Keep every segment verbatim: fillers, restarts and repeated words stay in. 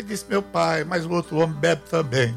Ele disse, meu pai, mas o outro homem bebe também.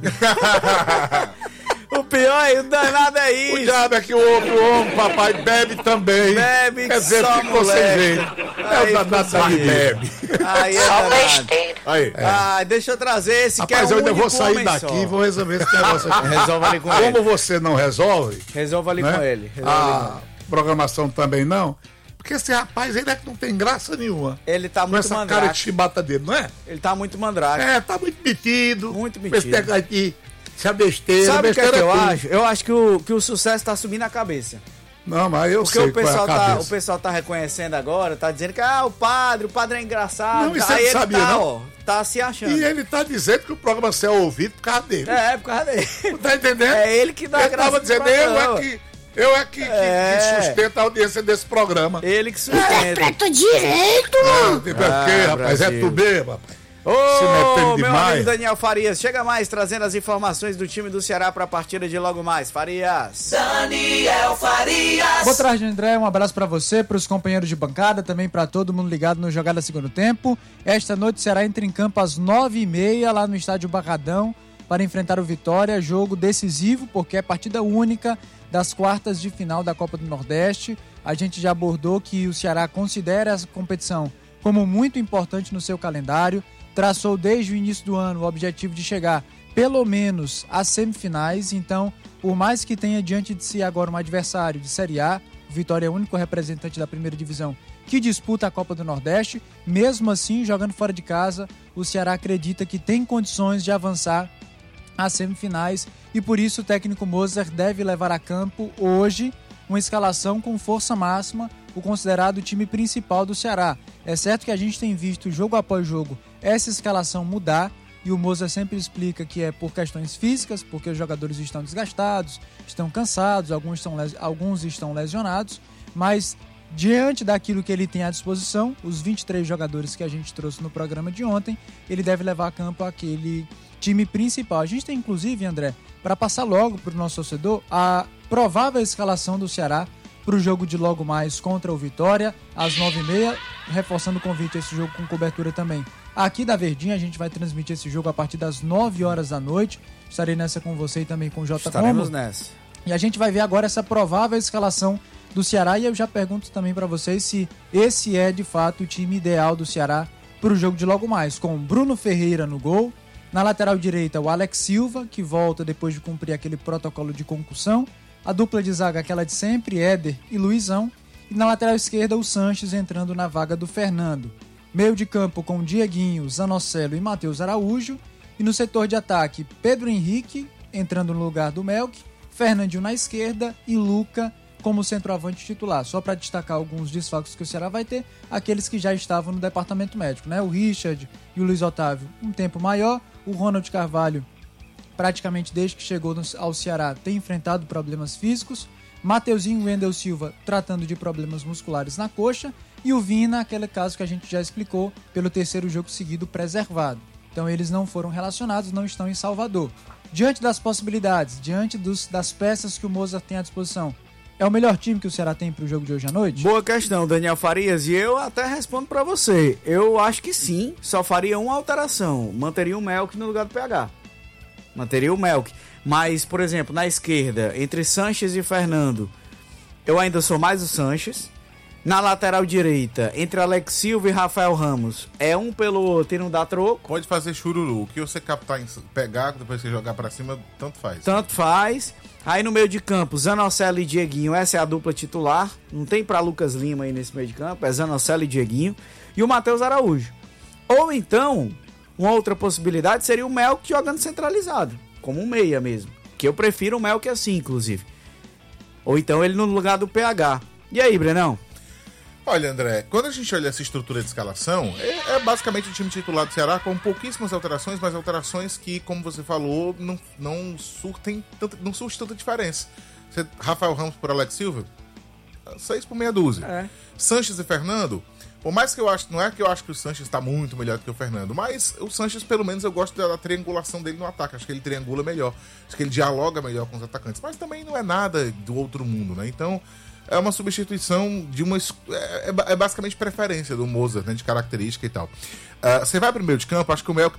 O pior e o danado é isso. O diabo é que o outro homem, papai, bebe também. Bebe, quer dizer, só ficou sem jeito. É o danado que bebe. Aí é Só danado. besteira. Aí. É. Ah, deixa eu trazer esse Rapaz, que é eu o ainda vou único sair homem daqui só. e vou resolver esse negócio aqui. Resolva ali com Como ele. você não resolve, Resolva ali né? com ele. Resolva ali com A ele. programação também não. Porque esse rapaz, ele é que não tem graça nenhuma. Ele tá Com muito essa mandrake. cara de chibata dele, não é? Ele tá muito mandrake. É, tá muito metido. Muito Esse metido. negócio aqui, se é besteira, Sabe o que, é besteira que eu tudo. acho? Eu acho que o, que o sucesso tá subindo a cabeça. Não, mas eu Porque sei o pessoal, qual é a tá, cabeça. o pessoal tá reconhecendo agora, tá dizendo que ah, o padre, o padre é engraçado. Não, isso Aí ele ele sabia, tá, não. ó, tá se achando. E ele tá dizendo que o programa é ouvido por causa dele. É, por causa dele. Não tá entendendo? É ele que dá Ele graça tava pro dizendo, eu programa. é que, eu é que, que- É. que sustenta a audiência desse programa. Ele que sustenta. Interpreta direito. É, tipo, é o Ah, quê, rapaz? É Brasil. tu mesmo, rapaz. Ô, Se metendo meu demais. amigo Daniel Farias, chega mais trazendo as informações do time do Ceará para a partida de logo mais. Farias. Daniel Farias. Boa tarde, André. Um abraço pra você, pros companheiros de bancada, também pra todo mundo ligado no Jogada Segundo Tempo. Esta noite o Ceará entra em campo às nove e meia lá no estádio Barradão para enfrentar o Vitória. Jogo decisivo porque é partida única das quartas de final da Copa do Nordeste. A gente já abordou que o Ceará considera essa competição como muito importante no seu calendário. Traçou desde o início do ano o objetivo de chegar pelo menos às semifinais. Então, por mais que tenha diante de si agora um adversário de Série A, o Vitória é o único representante da primeira divisão que disputa a Copa do Nordeste, mesmo assim, jogando fora de casa, o Ceará acredita que tem condições de avançar às semifinais e por isso o técnico Moser deve levar a campo hoje uma escalação com força máxima, o considerado time principal do Ceará. É certo que a gente tem visto jogo após jogo essa escalação mudar e o Moser sempre explica que é por questões físicas, porque os jogadores estão desgastados, estão cansados, alguns estão, les... alguns estão lesionados, mas diante daquilo que ele tem à disposição, os vinte e três jogadores que a gente trouxe no programa de ontem, ele deve levar a campo aquele time principal. A gente tem inclusive, André, para passar logo para o nosso torcedor, a provável escalação do Ceará para o jogo de logo mais contra o Vitória, às nove e meia, reforçando o convite a esse jogo com cobertura também. Aqui da Verdinha, a gente vai transmitir esse jogo a partir das nove horas da noite. Estarei nessa com você e também com o J. Estaremos Combo. nessa. E a gente vai ver agora essa provável escalação do Ceará. E eu já pergunto também para vocês se esse é de fato o time ideal do Ceará para o jogo de logo mais. Com Bruno Ferreira no gol. Na lateral direita, o Alex Silva, que volta depois de cumprir aquele protocolo de concussão. A dupla de zaga, aquela de sempre, Éder e Luizão. E na lateral esquerda, o Sanches entrando na vaga do Fernando. Meio de campo com Dieguinho, Zanocelo e Matheus Araújo. E no setor de ataque, Pedro Henrique entrando no lugar do Melk. Fernandinho na esquerda e Luca como centroavante titular. Só para destacar alguns desfalques que o Ceará vai ter, aqueles que já estavam no departamento médico, né? O Richard e o Luiz Otávio, um tempo maior. O Ronald Carvalho, praticamente desde que chegou ao Ceará, tem enfrentado problemas físicos. Mateuzinho e Wendel Silva tratando de problemas musculares na coxa. E o Vina, aquele caso que a gente já explicou, pelo terceiro jogo seguido preservado. Então eles não foram relacionados, não estão em Salvador. Diante das possibilidades, diante dos, das peças que o Mozart tem à disposição, é o melhor time que o Ceará tem para o jogo de hoje à noite? Boa questão, Daniel Farias, e eu até respondo para você. Eu acho que sim, só faria uma alteração. Manteria o Melk no lugar do P H. Manteria o Melk. Mas, por exemplo, na esquerda, entre Sanches e Fernando, eu ainda sou mais o Sanches. Na lateral direita, entre Alex Silva e Rafael Ramos, é um pelo outro e não dá troco. Pode fazer chururu. O que você captar, em, pegar, depois você jogar pra cima, tanto faz. Tanto faz. Aí no meio de campo, Zanocelo e Dieguinho, essa é a dupla titular. Não tem pra Lucas Lima aí nesse meio de campo, é Zanocelo e Dieguinho. E o Matheus Araújo. Ou então, uma outra possibilidade seria o Melk jogando centralizado, como um meia mesmo. Que eu prefiro o Melk assim, inclusive. Ou então ele no lugar do P H. E aí, Brenão? Olha, André, quando a gente olha essa estrutura de escalação, é, é basicamente o time titular do Ceará com pouquíssimas alterações, mas alterações que, como você falou, não, não surtem tanta, não surte tanta diferença. Você, Rafael Ramos por Alex Silva, seis por meia dúzia. É. Sanches e Fernando, por mais que eu acho, não é que eu acho que o Sanches está muito melhor do que o Fernando, mas o Sanches, pelo menos, eu gosto da, da triangulação dele no ataque. Acho que ele triangula melhor, acho que ele dialoga melhor com os atacantes, mas também não é nada do outro mundo, né? Então, é uma substituição de uma... É, é basicamente preferência do Mozart, né, de característica e tal. Uh, você vai pro meio de campo, acho que o Melk